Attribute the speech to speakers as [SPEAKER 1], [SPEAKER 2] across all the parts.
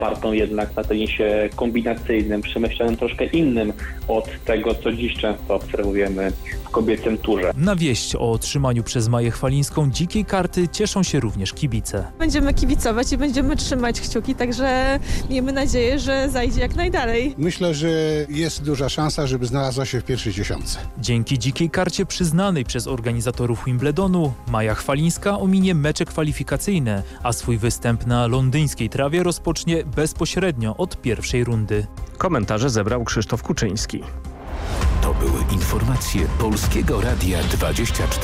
[SPEAKER 1] opartą jednak na tenisie kombinacyjnym, przemyślanym troszkę innym od tego, co dziś często obserwujemy w kobiecym turze.
[SPEAKER 2] Na wieść o otrzymaniu przez Maję Chwalińską dzikiej karty cieszą się również kibice.
[SPEAKER 3] Będziemy kibicować i będziemy trzymać kciuki, także miejmy nadzieję, że zajdzie jak najdalej.
[SPEAKER 4] Myślę, że jest duża szansa, żeby znalazła się w pierwszej dziesiątce.
[SPEAKER 2] Dzięki dzikiej karcie przyznanej przez organizatorów Wimbledonu Maja Chwalińska ominie mecze kwalifikacyjne, a swój występ na londyńskiej trawie rozpocznie bezpośrednio od pierwszej rundy.
[SPEAKER 5] Komentarze zebrał Krzysztof Kuczyński.
[SPEAKER 6] To były informacje Polskiego Radia 24.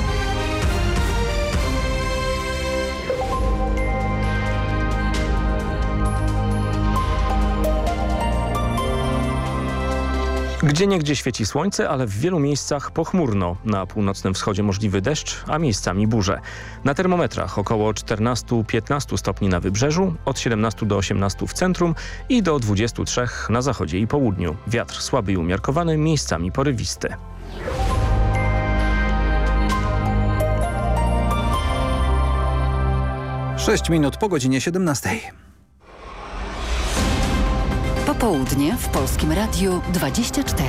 [SPEAKER 5] Gdzieniegdzie świeci słońce, ale w wielu miejscach pochmurno. Na północnym wschodzie możliwy deszcz, a miejscami burze. Na termometrach około 14-15 stopni na wybrzeżu, od 17 do 18 w centrum i do 23 na zachodzie i południu. Wiatr słaby i umiarkowany, miejscami porywisty.
[SPEAKER 7] Sześć minut po godzinie 17.
[SPEAKER 8] Popołudnie w Polskim Radiu 24.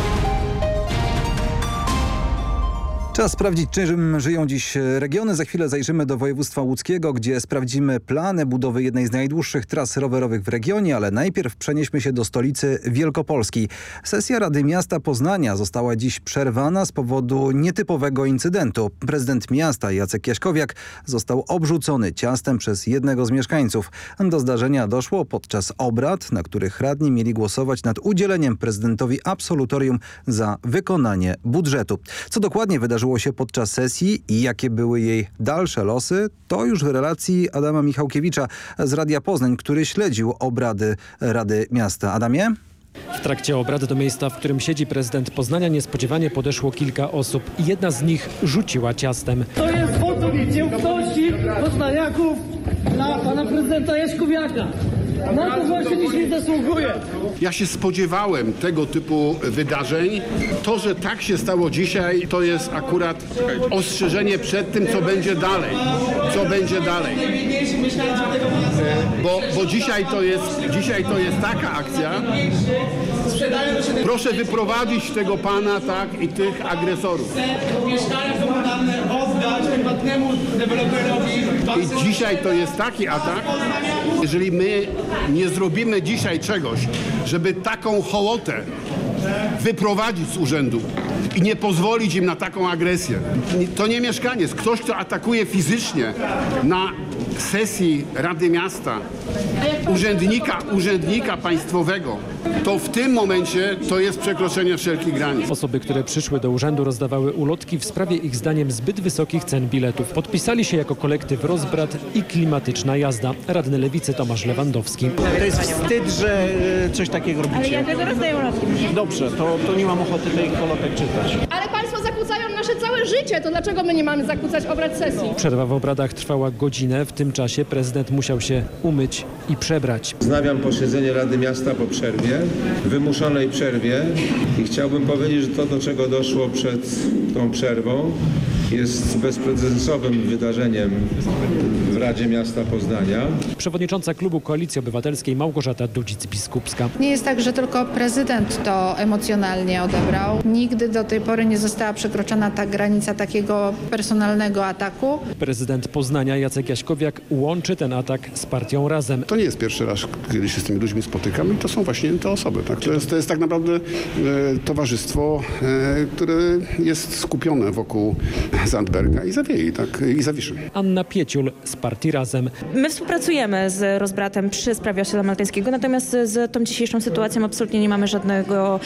[SPEAKER 7] Czas sprawdzić, czym żyją dziś regiony. Za chwilę zajrzymy do województwa łódzkiego, gdzie sprawdzimy plany budowy jednej z najdłuższych tras rowerowych w regionie, ale najpierw przenieśmy się do stolicy Wielkopolski. Sesja Rady Miasta Poznania została dziś przerwana z powodu nietypowego incydentu. Prezydent miasta Jacek Jaśkowiak został obrzucony ciastem przez jednego z mieszkańców. Do zdarzenia doszło podczas obrad, na których radni mieli głosować nad udzieleniem prezydentowi absolutorium za wykonanie budżetu. Co dokładnie wydarzyło się podczas sesji i jakie były jej dalsze losy, to już w relacji Adama Michałkiewicza z Radia Poznań, który śledził obrady Rady Miasta. Adamie?
[SPEAKER 9] W trakcie obrad do miejsca, w którym siedzi prezydent Poznania, niespodziewanie podeszło kilka osób. Jedna z nich rzuciła ciastem.
[SPEAKER 10] To jest wotum nieufności poznaniaków dla pana prezydenta Jaśkowiaka. Na to właśnie dzisiaj zasługuje.
[SPEAKER 11] Ja się spodziewałem tego typu wydarzeń. To, że tak się stało dzisiaj, to jest akurat ostrzeżenie przed tym, co będzie dalej. Co będzie dalej. Bo dzisiaj to jest taka akcja. Proszę wyprowadzić tego pana, tak, i tych agresorów.
[SPEAKER 10] Mieszkania komunalne oddać prywatnemu deweloperowi.
[SPEAKER 11] I dzisiaj to jest taki atak. Jeżeli my nie zrobimy dzisiaj czegoś, żeby taką hołotę wyprowadzić z urzędu i nie pozwolić im na taką agresję. To nie mieszkaniec. Ktoś, kto atakuje fizycznie na sesji Rady Miasta urzędnika państwowego, to w tym momencie to jest przekroczenie wszelkich granic.
[SPEAKER 9] Osoby, które przyszły do urzędu, rozdawały ulotki w sprawie ich zdaniem zbyt wysokich cen biletów. Podpisali się jako kolektyw Rozbrat i Klimatyczna Jazda. Radny Lewicy Tomasz Lewandowski.
[SPEAKER 12] To jest wstyd, że coś takiego robicie.
[SPEAKER 13] Ale ja tego rozdaję ulotki.
[SPEAKER 12] Dobrze, to nie mam ochoty tych ulotek czytać.
[SPEAKER 13] Ale państwo zakłócają nasze całe życie, to dlaczego my nie mamy zakłócać obrad sesji?
[SPEAKER 9] Przerwa w obradach trwała godzinę. W tym czasie prezydent musiał się umyć i przebrać.
[SPEAKER 14] Wznawiam posiedzenie Rady Miasta po przerwie, wymuszonej przerwie i chciałbym powiedzieć, że to, do czego doszło przed tą przerwą, jest bezprecedensowym wydarzeniem w Radzie Miasta Poznania.
[SPEAKER 9] Przewodnicząca klubu Koalicji Obywatelskiej Małgorzata Dudzic-Biskupska.
[SPEAKER 15] Nie jest tak, że tylko prezydent to emocjonalnie odebrał. Nigdy do tej pory nie została przekroczona ta granica takiego personalnego ataku.
[SPEAKER 9] Prezydent Poznania Jacek Jaśkowiak łączy ten atak z partią Razem.
[SPEAKER 11] To nie jest pierwszy raz, kiedy się z tymi ludźmi spotykam i to są właśnie te osoby. Tak? To jest tak naprawdę towarzystwo, które jest skupione wokół Zandberga i Zawiei, tak? I Zawiszy.
[SPEAKER 9] Anna Pieciul z partii Razem.
[SPEAKER 16] My współpracujemy z Rozbratem przy sprawie osiedla maltańskiego, natomiast z tą dzisiejszą sytuacją absolutnie nie mamy żadnego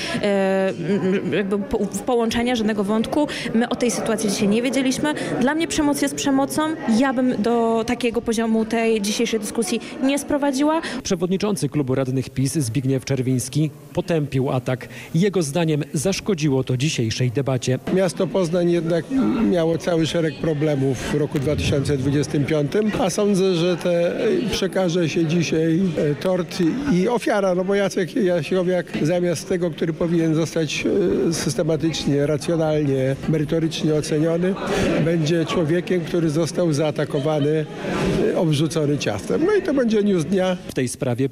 [SPEAKER 16] połączenia, żadnego wątku. My o tej sytuacji dzisiaj nie wiedzieliśmy. Dla mnie przemoc jest przemocą. Ja bym do takiego poziomu tej dzisiejszej dyskusji nie sprowadziła.
[SPEAKER 9] Przewodniczący klubu radnych PiS Zbigniew Czerwiński potępił atak. Jego zdaniem zaszkodziło to dzisiejszej debacie.
[SPEAKER 17] Miasto Poznań jednak miało wywołało cały szereg problemów w roku 2025, a sądzę, że przekaże się dzisiaj tort i ofiara, no bo Jacek Jaśkowiak zamiast tego, który powinien zostać systematycznie, racjonalnie, merytorycznie oceniony, będzie człowiekiem, który został zaatakowany, obrzucony ciastem. No i to będzie news dnia.
[SPEAKER 9] W tej sprawie